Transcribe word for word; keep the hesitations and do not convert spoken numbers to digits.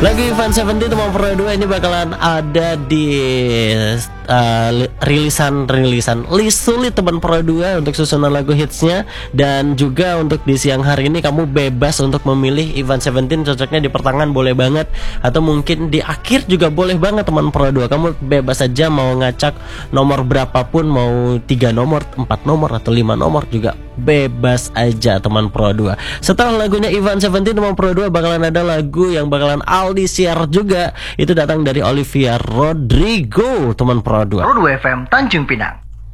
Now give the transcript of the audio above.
Lagu Ivan Seventeen teman Pro dua ini bakalan ada di uh, rilisan-rilisan list sulit teman Pro dua untuk susunan lagu hitsnya. Dan juga untuk di siang hari ini kamu bebas untuk memilih Ivan Seventeen cocoknya di pertengahan boleh banget, atau mungkin di akhir juga boleh banget teman Pro dua. Kamu bebas aja mau ngacak nomor berapapun, mau tiga nomor, empat nomor, atau lima nomor juga bebas aja teman Pro dua. Setelah lagunya Ivan Seventeen teman Pro dua bakalan ada lagu yang bakalan Aldi share juga. Itu datang dari Olivia Rodrigo teman Pro dua. Pro dua F M Tanjung Pinang.